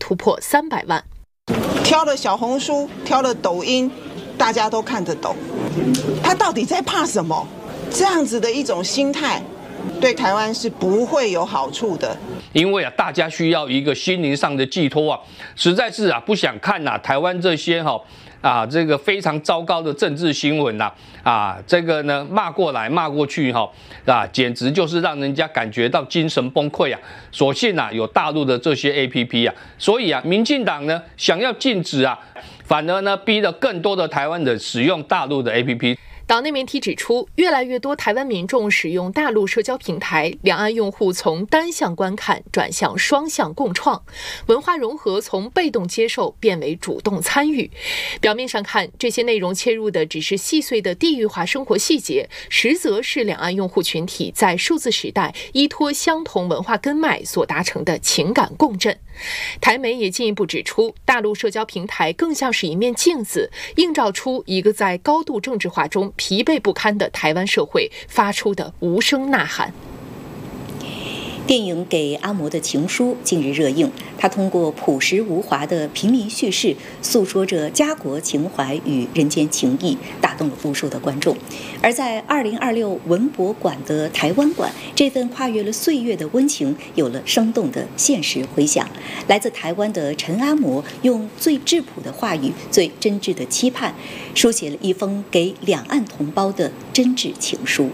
突破300万。 挑了小红书，挑了抖音，大家都看得懂。他到底在怕什么？这样子的一种心态，对台湾是不会有好处的。 因为大家需要一个心灵上的寄托实在是不想看台湾这些这个非常糟糕的政治新闻这个呢骂过来骂过去简直就是让人家感觉到精神崩溃所幸有大陆的这些 APP 所以民进党呢想要禁止反而呢逼了更多的台湾人使用大陆的 APP。 党内媒体指出，越来越多台湾民众使用大陆社交平台，两岸用户从单向观看转向双向共创，文化融合从被动接受变为主动参与。表面上看，这些内容切入的只是细碎的地域化生活细节，实则是两岸用户群体在数字时代依托相同文化根脉所达成的情感共振。台媒也进一步指出，大陆社交平台更像是一面镜子，映照出一个在高度政治化中疲惫不堪的台湾社会发出的无声呐喊。 电影《给阿嬷的情书》近日热映，它通过朴实无华的平民叙事，诉说着家国情怀与人间情谊，打动了无数的观众。而在2026文博馆的台湾馆，这份跨越了岁月的温情有了生动的现实回响。来自台湾的陈阿嬷用最质朴的话语、最真挚的期盼，书写了一封给两岸同胞的真挚情书。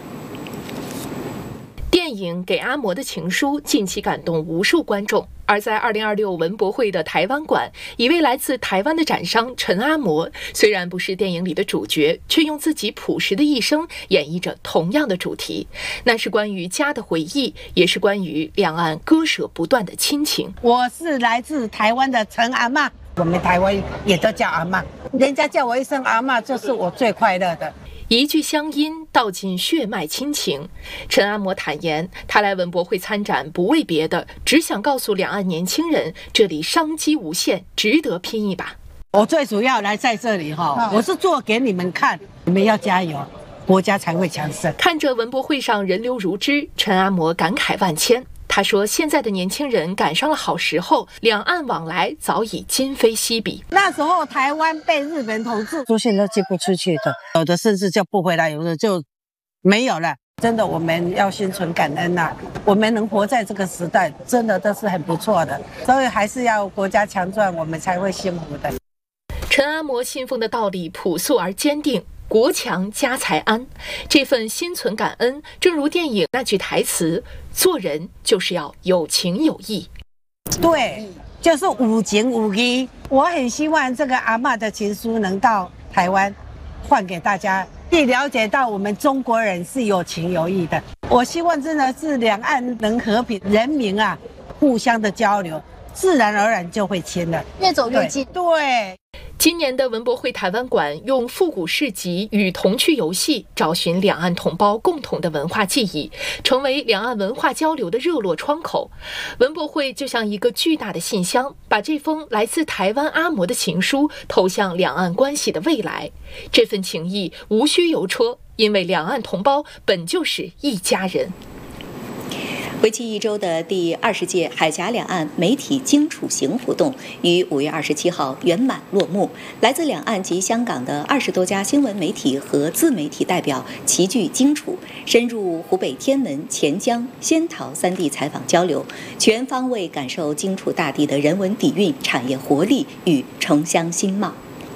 电影《给阿嬷的情书》近期感动无数观众，而在2026文博会的台湾馆，一位来自台湾的展商陈阿嬷，虽然不是电影里的主角，却用自己朴实的一生演绎着同样的主题，那是关于家的回忆，也是关于两岸割舍不断的亲情。 我是来自台湾的陈阿嬷，我们台湾也都叫阿嬷，人家叫我一声阿嬷，就是我最快乐的。 一句乡音道尽血脉亲情。陈阿嬷坦言，他来文博会参展不为别的，只想告诉两岸年轻人，这里商机无限，值得拼一把。 我最主要来在这里我是做给你们看，你们要加油，国家才会强盛。 看着文博会上人流如织，陈阿嬷感慨万千。他说，现在的年轻人赶上了好时候，两岸往来早已今非昔比。 那时候台湾被日本统治，出现都寄不出去的，有的甚至就不回来，有的就没有了。真的，我们要心存感恩我们能活在这个时代，真的都是很不错的。所以还是要国家强壮，我们才会幸福的。 陈阿嬷信奉的道理朴素而坚定，国强家财安，这份心存感恩，正如电影那句台词，做人就是要有情有义。 对，就是有情有义。我很希望这个阿嬷的情书能到台湾，换给大家，亦了解到我们中国人是有情有义的。我希望真的是两岸能和平，人民互相的交流，自然而然就会亲了， 越走越近。 对。 今年的文博会台湾馆用复古市集与童趣游戏找寻两岸同胞共同的文化记忆，成为两岸文化交流的热络窗口。文博会就像一个巨大的信箱，把这封来自台湾阿嬷的情书投向两岸关系的未来。这份情谊无需邮戳，因为两岸同胞本就是一家人。 为期1周的第20届海峡两岸媒体荆楚行活动于5月27号圆满落幕。来自两岸及香港的20多家新闻媒体和自媒体代表齐聚荆楚，深入湖北天门、钱江、仙桃3地采访交流，全方位感受荆楚大地的人文底蕴、产业活力与城乡新貌。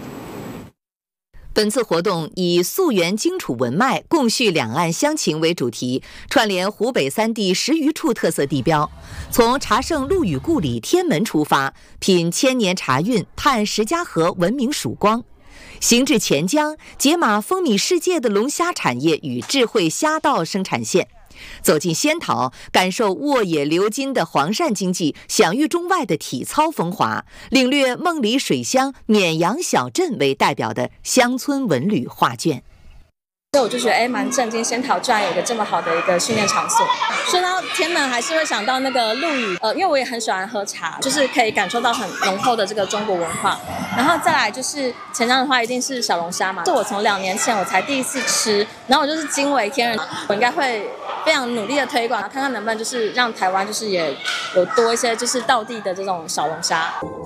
本次活动以溯源荆楚文脉，共叙两岸乡情为主题，串联湖北3地10余处特色地标，从茶圣陆羽故里天门出发，品千年茶韵，探石家河文明曙光，行至钱江，解码风靡世界的龙虾产业与智慧虾稻生产线。走进仙桃，感受沃野流金的黄鳝经济，享誉中外的体操风华，领略梦里水乡绵阳小镇为代表的乡村文旅画卷。 所以我就觉得蛮震惊，仙桃居然有一个这么好的一个训练场所。说到天门，还是会想到那个陆羽，因为我也很喜欢喝茶，就是可以感受到很浓厚的这个中国文化。然后再来就是钱江的话，一定是小龙虾嘛，是我从2年前我才第一次吃，然后我就是惊为天人，我应该会非常努力的推广，看看能不能就是让台湾就是也有多一些就是道地的这种小龙虾。